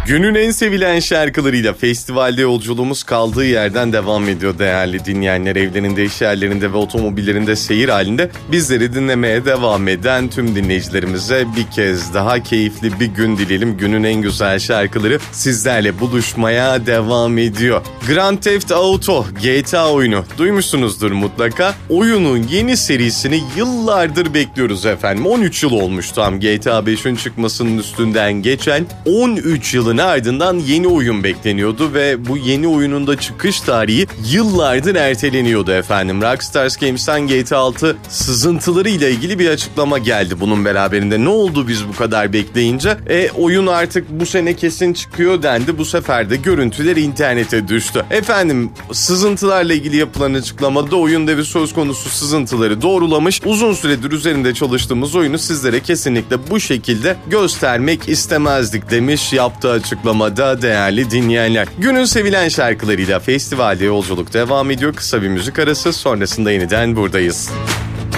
Günün en sevilen şarkılarıyla festivalde yolculuğumuz kaldığı yerden devam ediyor değerli dinleyenler. Evlerinde, iş yerlerinde ve otomobillerinde seyir halinde bizleri dinlemeye devam eden tüm dinleyicilerimize bir kez daha keyifli bir gün dileyelim. Günün en güzel şarkıları sizlerle buluşmaya devam ediyor. Grand Theft Auto GTA oyunu duymuşsunuzdur mutlaka. Oyunun yeni serisini yıllardır bekliyoruz efendim. 13 yıl olmuş tam GTA 5'in çıkmasının üstünden geçen 13 yılın ardından yeni oyun bekleniyordu ve bu yeni oyunun da çıkış tarihi yıllardır erteleniyordu efendim. Rockstar Games'ten GTA 6 sızıntıları ile ilgili bir açıklama geldi bunun beraberinde. Ne oldu biz bu kadar bekleyince? Oyun artık bu sene kesin çıkıyor dendi. Bu sefer de görüntüler internete düştü. Efendim sızıntılarla ilgili yapılan açıklamada oyun devi söz konusu sızıntıları doğrulamış. Uzun süredir üzerinde çalıştığımız oyunu sizlere kesinlikle bu şekilde göstermek istemezdik demiş yaptığı açıklamada değerli dinleyenler. Günün sevilen şarkılarıyla festivalde yolculuk devam ediyor. Kısa bir müzik arası sonrasında yeniden buradayız.